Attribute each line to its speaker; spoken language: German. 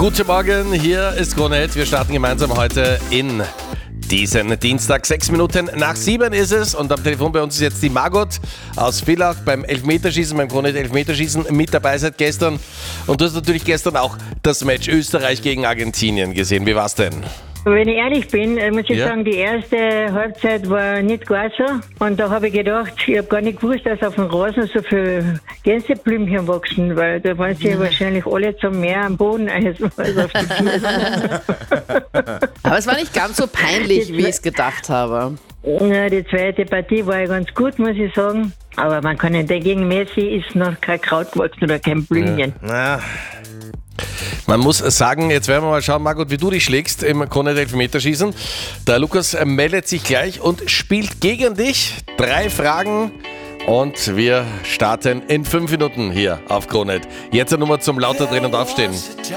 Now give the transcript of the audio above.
Speaker 1: Guten Morgen, hier ist Krone-Hit. Wir starten gemeinsam heute in diesen Dienstag. 6 Minuten nach 7 ist es und am Telefon bei uns ist jetzt die Margot aus Villach beim Elfmeterschießen, beim Krone-Hit Elfmeterschießen mit dabei seit gestern. Und du hast natürlich gestern auch das Match Österreich gegen Argentinien gesehen. Wie war's denn?
Speaker 2: Wenn ich ehrlich bin, muss ich sagen, die erste Halbzeit war nicht gar so. Und da habe ich gedacht, ich habe gar nicht gewusst, dass auf dem Rasen so viele Gänseblümchen wachsen, weil da waren sie wahrscheinlich alle zum Meer am Boden als auf die Füße.
Speaker 3: Aber es war nicht ganz so peinlich, wie ich es gedacht habe.
Speaker 2: Ja, die zweite Partie war ja ganz gut, muss ich sagen. Aber man kann nicht, gegen Messi ist noch kein Kraut gewachsen oder kein Blümchen.
Speaker 1: Ja. Man muss sagen, jetzt werden wir mal schauen, Margot, wie du dich schlägst im Krone-Hit Elfmeterschießen. Der Lukas meldet sich gleich und spielt gegen dich. 3 Fragen und wir starten in 5 Minuten hier auf Krone-Hit. Jetzt eine Nummer zum lauter drehen und aufstehen.